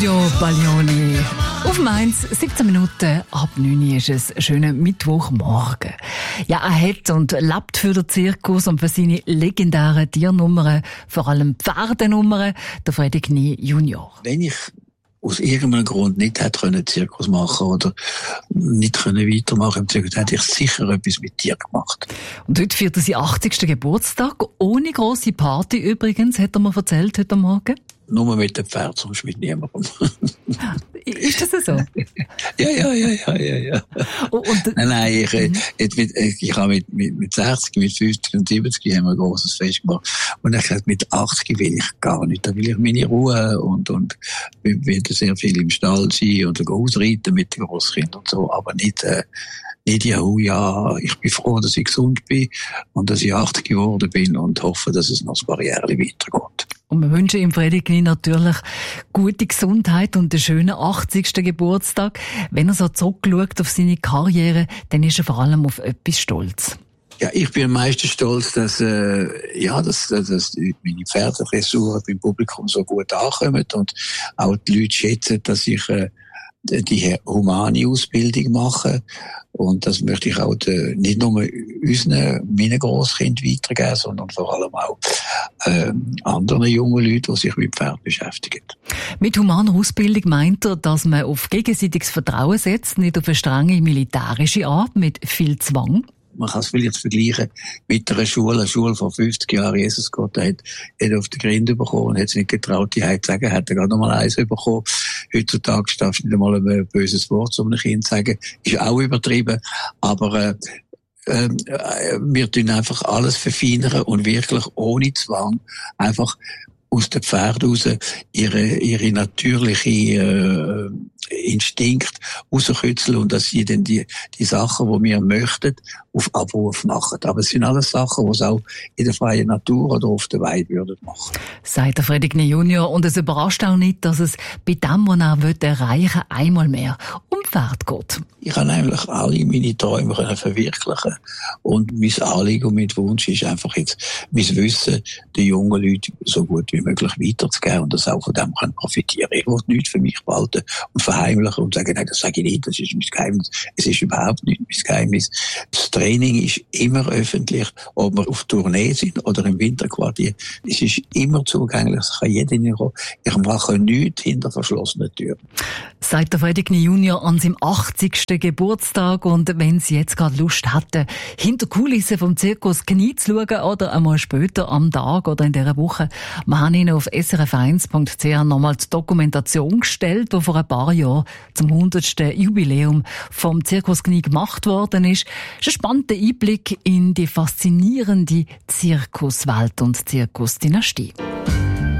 Baglioni. Auf Mainz, 17 Minuten ab 9 Uhr ist es. Schöner Mittwochmorgen. Ja, er hat und lebt für den Zirkus und für seine legendären Tiernummern, vor allem Pferdenummern, der Freddy Knie Junior. Wenn ich aus irgendeinem Grund nicht hätte Zirkus machen oder nicht weitermachen im Zirkus, hätte ich sicher etwas mit Tier gemacht. Und heute feiert er seinen 80. Geburtstag. Ohne grosse Party übrigens, hat er mir erzählt heute Morgen. Nur mit dem Pferd, sonst mit niemandem. Ist das so? Ja. Nein, ich habe mit 60, mit 50 und 70 haben wir ein grosses Fest gemacht. Und ich gesagt, mit 80 will ich gar nicht. Da will ich meine Ruhe und will sehr viel im Stall sein und ausreiten mit den Grosskindern und so, aber nicht ja, ich bin froh, dass ich gesund bin und dass ich 80 geworden bin und hoffe, dass es noch ein paar Jahre weitergeht. Und wir wünschen ihm Freddy Knie natürlich gute Gesundheit und einen schönen 80. Geburtstag. Wenn er so zurückschaut auf seine Karriere, dann ist er vor allem auf etwas stolz. Ja, ich bin am meisten stolz, dass meine Pferdedressuren beim Publikum so gut ankommen und auch die Leute schätzen, dass ich die humane Ausbildung mache. Und das möchte ich auch nicht nur meinen Grosskindern weitergeben, sondern vor allem auch anderen jungen Leuten, die sich mit Pferd beschäftigen. Mit humaner Ausbildung meint er, dass man auf gegenseitiges Vertrauen setzt, nicht auf eine strenge militärische Art mit viel Zwang? Man kann es vielleicht vergleichen mit einer Schule vor 50 Jahren. Jesus Gott hat auf den Grind bekommen und hat es nicht getraut, die Heit zu sagen, hat er gerade noch mal eins bekommen. Heutzutage darfst du nicht einmal ein böses Wort zu einem Kind sagen. Ist auch übertrieben. Aber wir tun einfach alles verfeinern und wirklich ohne Zwang einfach aus den Pferden raus ihre natürliche Instinkt rauskitzeln und dass sie dann die Sachen, die wir möchten, auf Abruf machen. Aber es sind alles Sachen, die es auch in der freien Natur oder auf der Weide würden machen. Sagt der Freddy Knie Junior. Und es überrascht auch nicht, dass es bei dem, was er erreichen will, einmal mehr um Pferd geht. Ich kann eigentlich alle meine Träume verwirklichen. Und mein Anliegen und mein Wunsch ist einfach jetzt, mein Wissen den jungen Leuten so gut wie möglich weiterzugeben und dass auch von dem profitieren können. Ich will nichts für mich behalten und verheimlichen und sagen, nein, das sage ich nicht, das ist mein Geheimnis. Es ist überhaupt nicht mein Geheimnis. Das Training ist immer öffentlich, ob wir auf Tournee sind oder im Winterquartier. Es ist immer zugänglich, es kann jeder hineinkommen. Ich mache nichts hinter verschlossenen Türen. Sagt der Freddy Knie Junior an seinem 80. Geburtstag. Und wenn Sie jetzt gerade Lust hätten, hinter Kulissen vom Zirkus Knie zu schauen oder einmal später am Tag oder in dieser Woche, wir haben Ihnen auf srf1.ch nochmal die Dokumentation gestellt, die vor ein paar Jahren zum 100. Jubiläum vom Zirkus Knie gemacht worden ist. Es ist ein spannender Einblick in die faszinierende Zirkuswelt und Zirkusdynastie.